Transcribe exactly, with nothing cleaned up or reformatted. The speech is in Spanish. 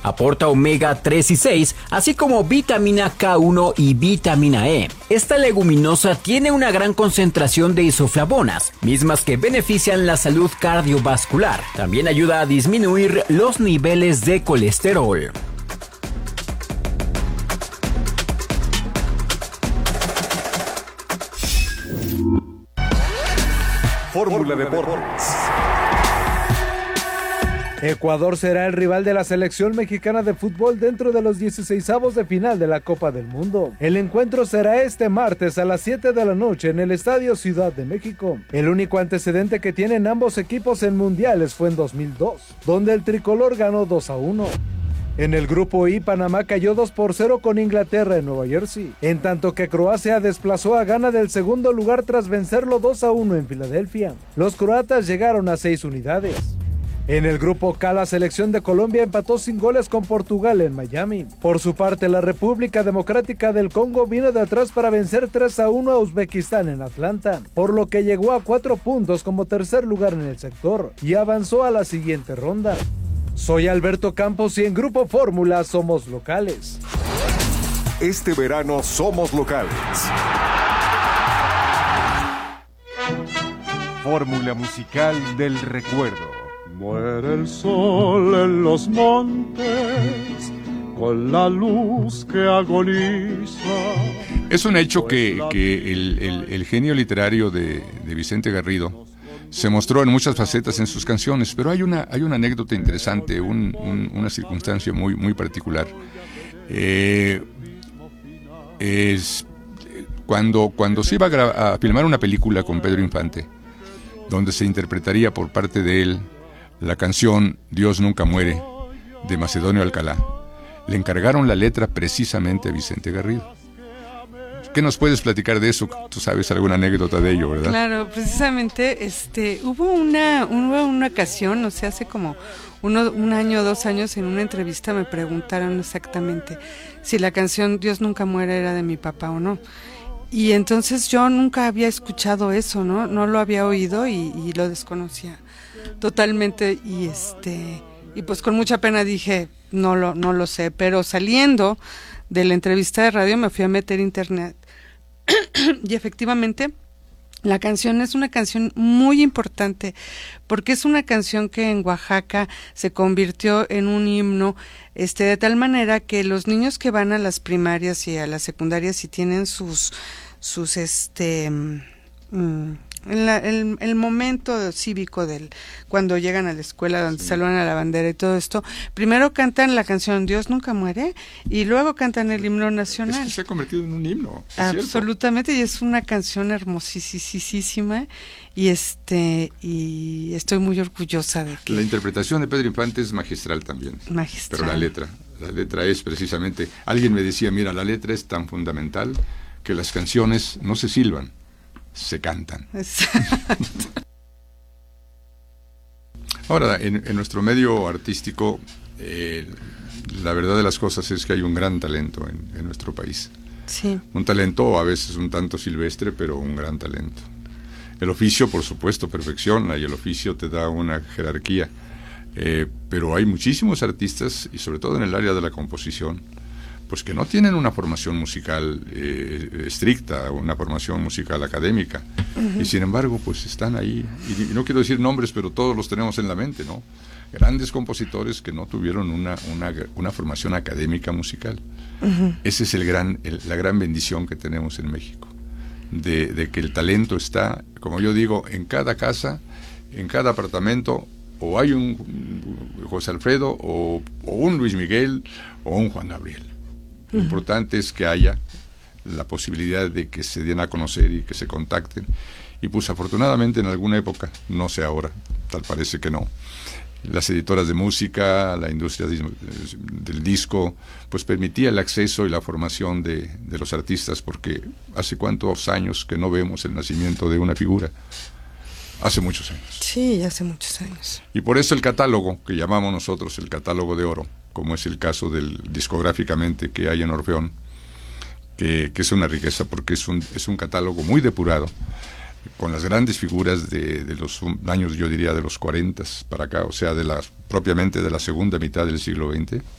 Aporta omega tres y seis, así como vitamina K uno y vitamina E. Esta leguminosa tiene una gran concentración de isoflavonas, mismas que benefician la salud cardiovascular. También ayuda a disminuir los niveles de colesterol. Fórmula Deportes. Ecuador será el rival de la selección mexicana de fútbol dentro de los dieciseisavos de final de la Copa del Mundo. El encuentro será este martes a las siete de la noche en el Estadio Ciudad de México. El único antecedente que tienen ambos equipos en mundiales fue en dos mil dos, donde el tricolor ganó dos a uno. En el grupo I, Panamá cayó dos por cero con Inglaterra en Nueva Jersey, en tanto que Croacia desplazó a Ghana del segundo lugar tras vencerlo dos a uno en Filadelfia. Los croatas llegaron a seis unidades. En el grupo K, la selección de Colombia empató sin goles con Portugal en Miami. Por su parte, la República Democrática del Congo vino de atrás para vencer tres a uno a Uzbekistán en Atlanta, por lo que llegó a cuatro puntos como tercer lugar en el sector y avanzó a la siguiente ronda. Soy Alberto Campos y en Grupo Fórmula somos locales. Este verano somos locales. Fórmula musical del recuerdo. Muere el sol en los montes con la luz que agoniza. Es un hecho que, que el, el, el genio literario de, de Vicente Garrido se mostró en muchas facetas en sus canciones, pero hay una, hay una anécdota interesante, un, un, una circunstancia muy, muy particular. Eh, es, cuando, cuando se iba a, gra- a filmar una película con Pedro Infante, donde se interpretaría por parte de él la canción Dios nunca muere, de Macedonio Alcalá, le encargaron la letra precisamente a Vicente Garrido. ¿Qué nos puedes platicar de eso? Tú sabes alguna anécdota de ello, ¿verdad? Claro, precisamente este, hubo una, hubo una ocasión, o sea, hace como uno, un año o dos años, en una entrevista me preguntaron exactamente si la canción Dios nunca muere era de mi papá o no. Y entonces yo nunca había escuchado eso, ¿no? No lo había oído y, y lo desconocía totalmente, y este y pues con mucha pena dije no lo no lo sé, pero saliendo de la entrevista de radio me fui a meter internet y efectivamente la canción es una canción muy importante porque es una canción que en Oaxaca se convirtió en un himno, este de tal manera que los niños que van a las primarias y a las secundarias y tienen sus sus este mmm, En la, el, el momento cívico del cuando llegan a la escuela donde sí. saludan a la bandera y todo esto, primero cantan la canción Dios nunca muere y luego cantan el himno nacional. Es que se ha convertido en un himno. Absolutamente, y es una canción hermosísima y este y estoy muy orgullosa de que la interpretación de Pedro Infante es magistral también. Magistral. Pero la letra, la letra es precisamente, alguien me decía, mira, la letra es tan fundamental que las canciones no se silban, se cantan. Ahora, en, en nuestro medio artístico, eh, la verdad de las cosas es que hay un gran talento en, en nuestro país. Sí. Un talento a veces un tanto silvestre, pero un gran talento. El oficio, por supuesto, perfecciona y el oficio te da una jerarquía. Eh, pero hay muchísimos artistas, y sobre todo en el área de la composición, pues que no tienen una formación musical eh, estricta, una formación musical académica, uh-huh. y sin embargo, pues están ahí, y, y no quiero decir nombres, pero todos los tenemos en la mente, ¿no? Grandes compositores que no tuvieron una, una, una formación académica musical. Uh-huh. Esa es el gran, el, la gran bendición que tenemos en México, de, de que el talento está, como yo digo, en cada casa, en cada apartamento, o hay un José Alfredo, o, o un Luis Miguel, o un Juan Gabriel. Lo importante es que haya la posibilidad de que se den a conocer y que se contacten. Y pues afortunadamente en alguna época, no sé ahora, tal parece que no, las editoras de música, la industria de, del disco, pues permitía el acceso y la formación de, de los artistas, porque hace cuántos años que no vemos el nacimiento de una figura. Hace muchos años. Sí, hace muchos años. Y por eso el catálogo, que llamamos nosotros el catálogo de oro, como es el caso del discográficamente que hay en Orfeón, que, que es una riqueza porque es un, es un catálogo muy depurado, con las grandes figuras de, de los años, yo diría, de los cuarenta para acá, o sea, de la, propiamente de la segunda mitad del siglo veinte.